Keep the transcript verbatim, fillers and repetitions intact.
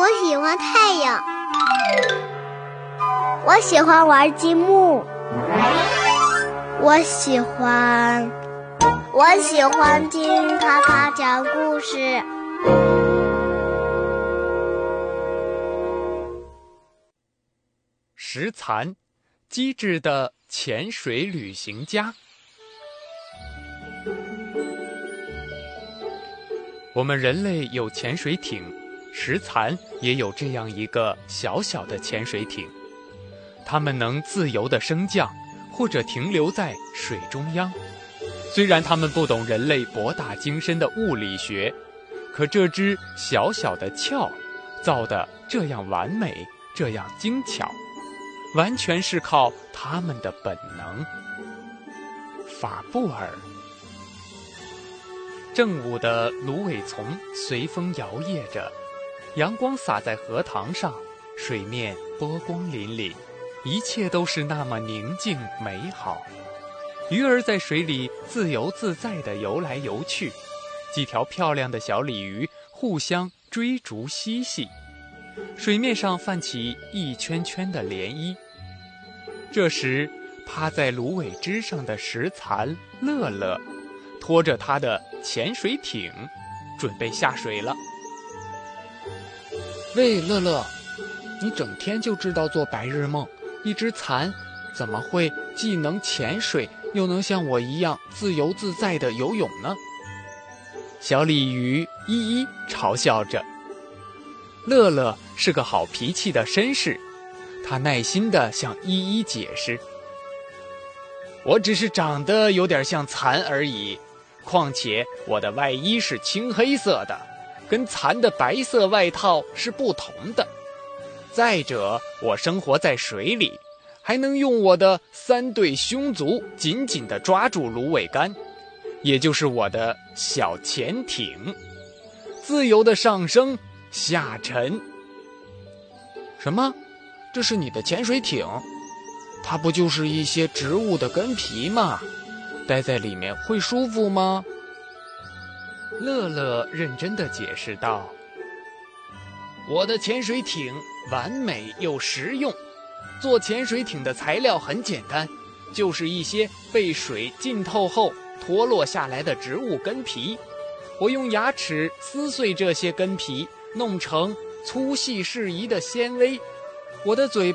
我喜欢太阳，我喜欢玩积木，我喜欢，我喜欢听卡卡讲故事。 石蚕，机智的潜水旅行家。我们人类有潜水艇，石蚕也有这样一个小小的潜水艇，它们能自由地升降，或者停留在水中央。虽然它们不懂人类博大精深的物理学，可这只小小的壳造得这样完美，这样精巧，完全是靠它们的本能。法布尔。正午的芦苇丛随风摇曳着，阳光洒在荷塘上，水面波光粼粼，一切都是那么宁静美好。鱼儿在水里自由自在地游来游去，几条漂亮的小鲤鱼互相追逐嬉戏，水面上泛起一圈圈的涟漪。这时，趴在芦苇枝上的石蚕乐乐拖着他的潜水艇准备下水了。 喂，乐乐，你整天就知道做白日梦，一只蚕怎么会既能潜水又能像我一样自由自在地游泳呢？ 小鲤鱼依依嘲笑着。乐乐是个好脾气的绅士，他耐心地向依依解释，我只是长得有点像蚕而已，况且我的外衣是青黑色的，跟蚕的白色外套是不同的。再者，我生活在水里，还能用我的三对胸足紧紧地抓住芦苇杆，也就是我的小潜艇，自由地上升下沉。 什么？这是你的潜水艇？它不就是一些植物的根皮吗？待在里面会舒服吗？ 乐乐认真地解释道，我的潜水艇完美又实用，做潜水艇的材料很简单，就是一些被水浸透后脱落下来的植物根皮，我用牙齿撕碎这些根皮，弄成粗细适宜的纤维，我的嘴